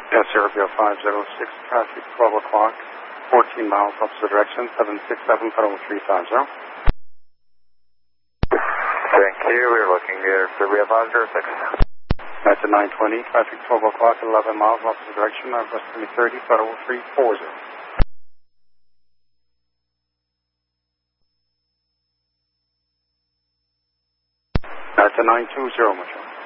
Yes, Airfield 506, traffic 12 o'clock, 14 miles opposite direction, 767 Federal 350. Thank you, we're looking here for Airfield 506. That's at 920, traffic 12 o'clock, 11 miles opposite direction, Northwest 2030 Federal 340. That's a 920, Mitchell.